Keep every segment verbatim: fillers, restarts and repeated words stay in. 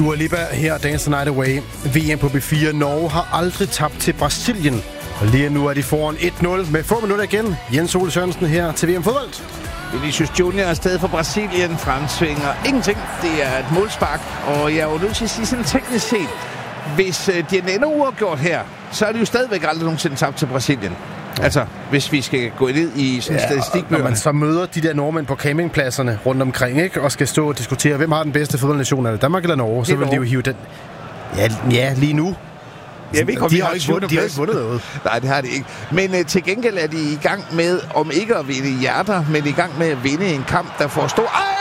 Dua Lipa her, Dance the Night Away. V M på B fire. Norge har aldrig tabt til Brasilien. Og lige nu er de foran et nul med få minutter igen. Jens Ole Sørensen her til V M Fodbold. Vinicius Junior er stadig for Brasilien, fremtvinger ingenting. Det er et målspark, og jeg er jo nødt til at sige sådan teknisk set, hvis øh, de ender uafgjort her, så er det jo stadigvæk aldrig nogensinde tabt til Brasilien. Altså, hvis vi skal gå ned i sådan en ja, statistikbøger. Når man så møder de der nordmænd på campingpladserne rundt omkring, ikke, og skal stå og diskutere, hvem har den bedste fodboldnation, er det Danmark eller Norge, så vil de jo hive den. Ja, ja lige nu. Ja, vi de, har ikke vundet, de har ikke vundet noget. Nej, det har de ikke. Men uh, til gengæld er de i gang med, om ikke at vinde hjerter, men i gang med at vinde en kamp, der får stor...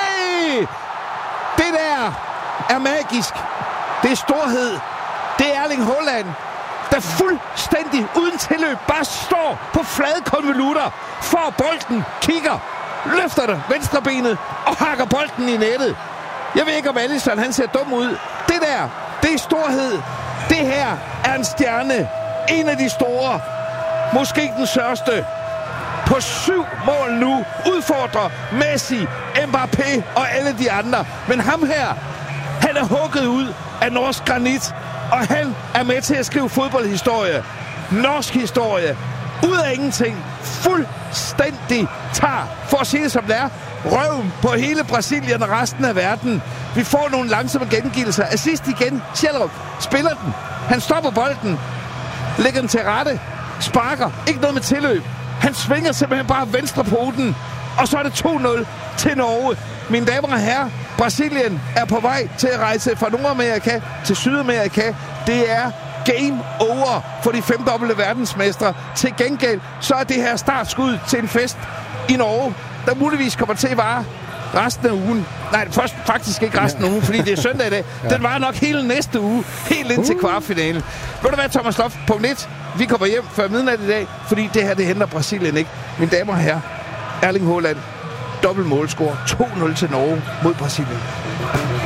Ej! Det der er magisk. Det er storhed. Det er Erling Haaland, der fuldstændig uden tilløb bare står på flade konvolutter, får bolden, kigger, løfter det venstrebenet og hakker bolden i nettet. Jeg ved ikke, om Alisson han ser dum ud. Det der, det er storhed. Det her er en stjerne. En af de store. Måske den største. På syv mål nu udfordrer Messi, Mbappé og alle de andre. Men ham her, han er hugget ud af norsk granit. Og han er med til at skrive fodboldhistorie. Norsk historie. Ud af ingenting. Fuldstændig tager, for at sige det som det er, røven på hele Brasilien og resten af verden. Vi får nogle langsomme gengivelser. Assist igen. Sjællerup spiller den. Han stopper bolden. Lægger den til rette. Sparker. Ikke noget med tilløb. Han svinger simpelthen bare venstre poten. Og så er det to nul til Norge. Mine damer og herrer, Brasilien er på vej til at rejse fra Nordamerika til Sydamerika. Det er game over for de femdobbelte verdensmestre. Til gengæld så er det her startskud til en fest i Norge, der muligvis kommer til at vare resten af ugen. Nej, først faktisk ikke resten af ugen, fordi det er søndag i dag. Den var nok hele næste uge, helt ind til kvartfinalen. Ved du hvad, Thomas Loft, punkt et. Vi kommer hjem før midnat i dag, fordi det her, det henter Brasilien ikke. Mine damer og herrer, Erling Haaland, dobbelt målscore, to nul til Norge mod Brasilien.